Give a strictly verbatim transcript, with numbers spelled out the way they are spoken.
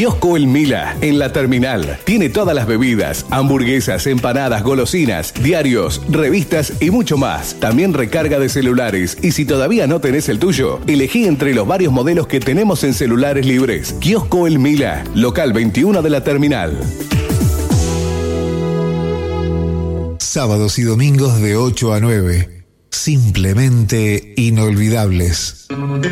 Kiosco El Mila, en la terminal. Tiene todas las bebidas, hamburguesas, empanadas, golosinas, diarios, revistas y mucho más. También recarga de celulares. Y si todavía no tenés el tuyo, elegí entre los varios modelos que tenemos en celulares libres. Kiosco El Mila, local veintiuno de la terminal. Sábados y domingos de ocho a nueve. Simplemente inolvidables.